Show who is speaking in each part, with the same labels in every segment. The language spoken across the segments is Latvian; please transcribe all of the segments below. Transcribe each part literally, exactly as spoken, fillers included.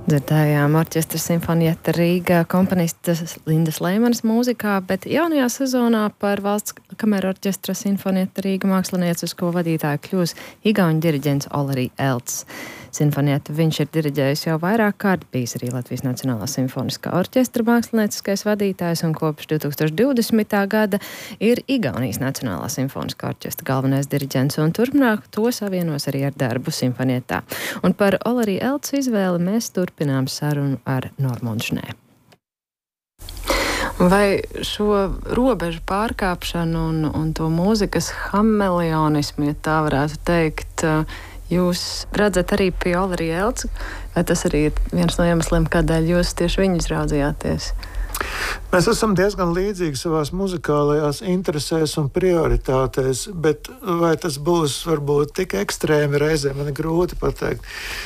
Speaker 1: Dzirdējām orķestra Sinfonietta Rīga komponistas Lindas Leimanas mūzikā, bet jaunajā sezonā par valsts kameru orķestra Sinfonietta Rīga mākslinieces, ko vadītāja kļūs igauņu diriģents Olari Elts. Sinfonietta viņš ir diriģējis jau vairāk kārt, bijis arī Latvijas Nacionālā simfoniskā orķestra mākslinieckais vadītājs un kopš divi tūkstoši divdesmitā gada ir Igaunijas Nacionālā simfoniskā orķestra galvenais diriģents un turpmāk to savienos arī ar darbu Sinfonietā. Un par Olari Elts izvēli mēs turpinām sarunu ar Normundu Šnē. Vai šo robežu pārkāpšanu un, un to mūzikas hameleonismu, ja tā varētu teikt, jūs redzat arī pie Olari Elts, vai tas arī ir viens no iemesliem, kādēļ jūs tieši viņu izraudzījāties?
Speaker 2: Mēs esam diezgan līdzīgi savās muzikālajās interesēs un prioritātēs, bet vai tas būs varbūt tik ekstrēmi reizē, man ir grūti pateikt.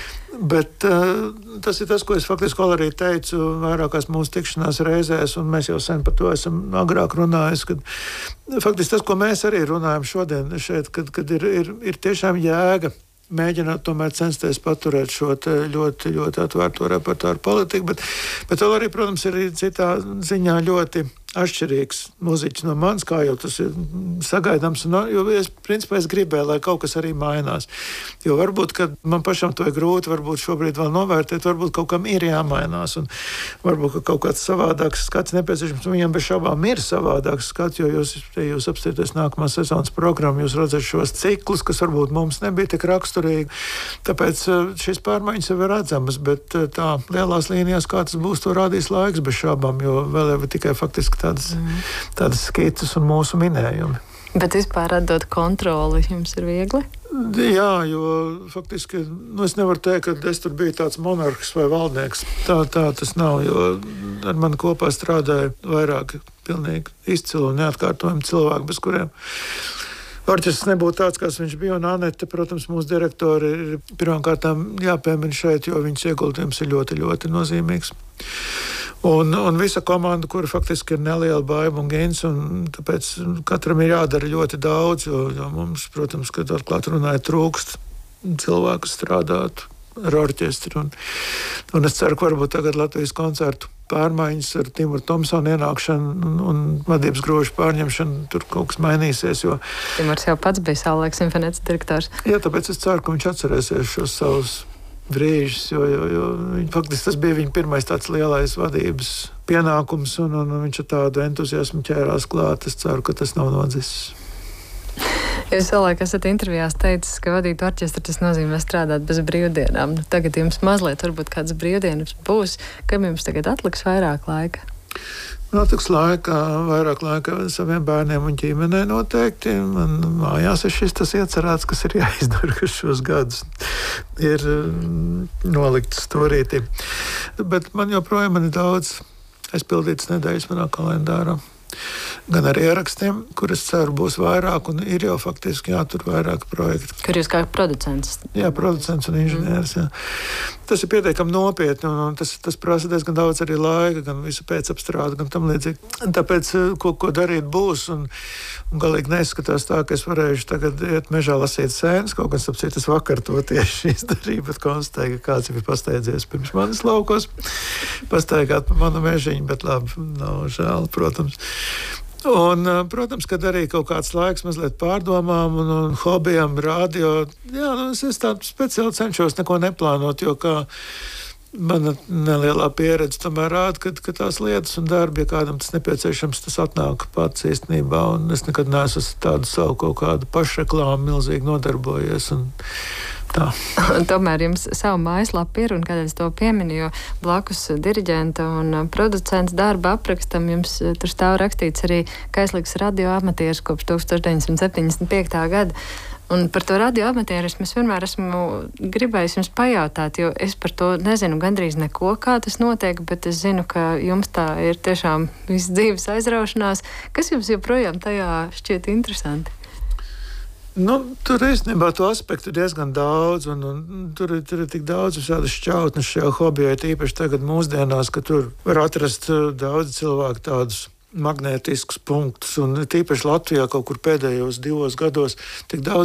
Speaker 2: Bet uh, tas ir tas, ko es faktiski arī teicu vairākās mūsu tikšanās reizēs, un mēs jau sen par to esam agrāk runājis, kad faktiski tas, ko mēs arī runājam šodien šeit, kad, kad ir, ir, ir tiešām jēga mēģināt tomēr censties paturēt šo ļoti, ļoti atvērto repertuāru politiku, bet, bet vēl arī, protams, ir citā ziņā ļoti atšķirīgs muziķis no manis, kā jau tas ir sagaidāms, un, jo es, principā, es gribēju, lai kaut kas arī mainās. Jo varbūt, kad man pašam to ir grūti, varbūt šobrīd vēl novērtēt, varbūt kaut kam ir jāmainās, un varbūt ka kaut kāds savādāks skats nepieciešams, un viņam bez šaubām ir savādāks skats, jo jūs, ja jūs apstāties nākamā sezonas programmu, jūs redzat šos ciklus, kas varbūt mums nebija tik raksturīgi, tāpēc šīs pārmaiņas jau ir redzamas, bet tā lielās līnijās, kā tas būs, to rādīs laiks bez šaubām, jo vēl jau tikai faktiski tādas, mm. tādas skices un mūsu minējumi.
Speaker 1: Bet vispār atdot kontroli jums ir viegli?
Speaker 2: Jā, jo faktiski nu, es nevaru teikt, ka es tur biju tāds monarhs vai valdnieks. Tā, tā tas nav, jo ar mani kopā strādāja vairāk pilnīgi izcilu un neatkārtojami cilvēki, bez kuriem orķestris nebūtu tāds, kāds viņš bija, un Anete, protams, mūsu direktori ir pirmkārtām jāpiemina šeit, jo viņas ieguldījums ir ļoti, ļoti nozīmīgs. Un, un visa komanda, kura faktiski ir neliela Baiba un Gins, un tāpēc katram ir jādara ļoti daudz, jo, jo mums, protams, kad atklāt runāja trūkst cilvēku strādāt ar orķestri. Un, un es ceru, ka varbūt tagad Latvijas koncertu pārmaiņas ar Timuru Tomsonu ienākšanu un, un vadības grožu pārņemšanu, tur kaut kas mainīsies. Jo
Speaker 1: Timurs jau pats bija savulaik simfonētas direktors.
Speaker 2: Jā, tāpēc es ceru, ka viņš atcerēsies šos savus brīžus, jo, jo, jo faktiski tas bija viņa pirmais tāds lielais vadības pienākums, un, un, un viņš ar tādu entuziasmu ķērās klāt. Es ceru, ka tas nav nodzisis.
Speaker 1: Jūs savulaik esat intervijās teicis, ka vadīt orķestri tas nozīmē strādāt bez brīvdienām. Nu, tagad jums mazliet varbūt kādas brīvdienas būs. Kam jums tagad atliks vairāk laika?
Speaker 2: Notiks laika, vairāk laika saviem bērniem un ģimenei noteikti. Man mājās ir šis tas iecerēts, kas ir jāizdara, kas šos gadus ir nolikts stūrītī. Bet man joprojām man ir daudz aizpildītas nedēļas manā kalendārā. Gan ar ierakstiem, kur es ceru būs vairāk, un ir jau faktiski jātur vairāk projektu.
Speaker 1: Kur jūs kā producents?
Speaker 2: Jā, producents un inženieris. Jā. Tas ir pietiekami nopietni, un, un tas, tas prasa diezgan daudz arī laika, gan visu pēcapstrādi, gan tam līdzīgi. Tāpēc, ko, ko darīt būs, un, un galīgi neizskatās tā, ka es varēšu tagad iet mežā lasīt sēnes, kaut kas apcīt, es vakar to tieši izdarīju, bet konstatēju, ka kāds ir pasteidzies pirms manis laukos, pastaigāt pa manu mežiņu, bet labi, nav žēl, protams. Un, protams, kad arī kaut kāds laiks mazliet pārdomām un, un hobijam, radio, jā, nu, es, es tā speciāli cenšos neko neplānot, jo kā mana nelielā pieredze tomēr rāda, ka, ka tās lietas un darbi, ja kādam tas nepieciešams, tas atnāk pats īstenībā, un es nekad neesmu tādu savu kaut kādu pašreklāmu milzīgi nodarbojies, un tā.
Speaker 1: Un tomēr jums savu mājaslapu ir, un kādēļ es to pieminu, jo blakus diriģenta un producents darba aprakstam jums tur stāv rakstīts arī kaislīgs radioamatieris kopš tūkstoš deviņsimt septiņdesmit piektā gada. Un par to radioamatierismu es vienmēr esmu gribējis jums pajautāt, jo es par to nezinu gandrīz neko, kā tas notiek, bet es zinu, ka jums tā ir tiešām viss dzīves aizraušanās. Kas jums joprojām tajā šķiet interesanti?
Speaker 2: Nu, tur īstenībā to aspektu ir diezgan daudz, un, un tur, tur ir tik daudz visādas šķautnes šajā hobijā, tīpaši tagad mūsdienās, ka tur var atrast daudz cilvēku tādus magnētiskus punktus, un tīpaši Latvijā kaut kur pēdējos divos gados tik daudz